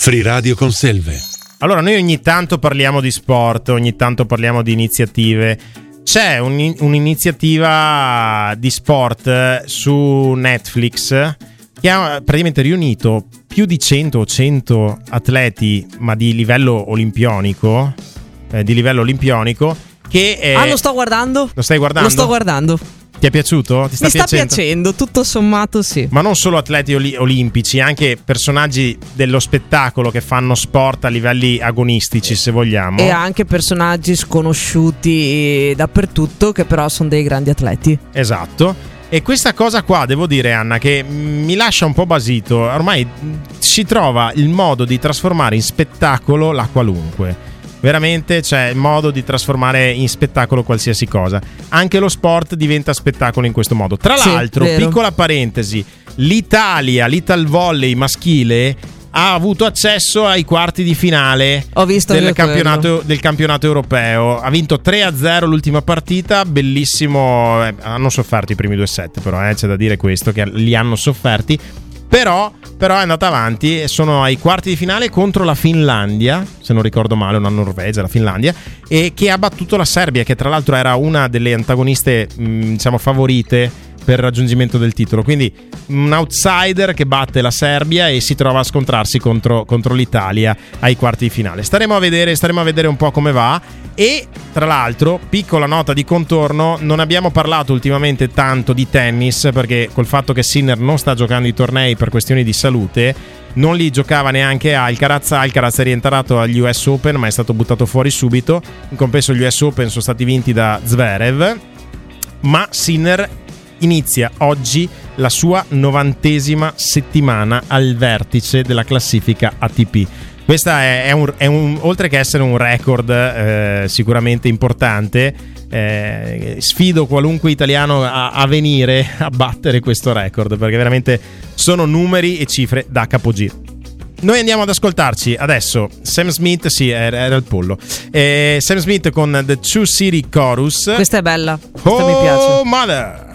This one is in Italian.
Free Radio con Selve. Allora, noi ogni tanto parliamo di sport, ogni tanto parliamo di iniziative. C'è un'iniziativa di sport su Netflix che ha praticamente riunito più di 100 atleti, ma di livello olimpionico, che lo sto guardando. Lo stai guardando? Lo sto guardando. Ti è piaciuto? Mi sta piacendo, tutto sommato sì. Ma non solo atleti olimpici, anche personaggi dello spettacolo che fanno sport a livelli agonistici, se vogliamo. E anche personaggi sconosciuti dappertutto, che però sono dei grandi atleti. Esatto. E questa cosa qua, devo dire, Anna, che mi lascia un po' basito. Ormai si trova il modo di trasformare in spettacolo la qualunque. Veramente c'è il modo di trasformare in spettacolo qualsiasi cosa. Anche lo sport diventa spettacolo in questo modo. Tra l'altro, piccola parentesi, l'Ital volley maschile ha avuto accesso ai quarti di finale del campionato europeo. Ha vinto 3-0 l'ultima partita, bellissimo. Hanno sofferto i primi 2 set, però c'è da dire questo, che li hanno sofferti. Però è andata avanti e sono ai quarti di finale contro la Finlandia, se non ricordo male, una Norvegia, la Finlandia, e che ha battuto la Serbia, che tra l'altro era una delle antagoniste favorite per il raggiungimento del titolo. Quindi un outsider che batte la Serbia e si trova a scontrarsi contro l'Italia ai quarti di finale. Staremo a vedere un po' come va. E tra l'altro, piccola nota di contorno, non abbiamo parlato ultimamente tanto di tennis, perché col fatto che Sinner non sta giocando i tornei per questioni di salute, non li giocava neanche Alcaraz è rientrato agli US Open, ma è stato buttato fuori subito. In compenso gli US Open sono stati vinti da Zverev, ma Sinner inizia oggi la sua 90ª settimana al vertice della classifica ATP. Questa è un oltre che essere un record sicuramente importante, sfido qualunque italiano a venire a battere questo record, perché veramente sono numeri e cifre da capogiro. Noi andiamo ad ascoltarci adesso Sam Smith, sì, era il pollo. Sam Smith con The Two City Chorus. Questa è bella, questa mi piace. Mother.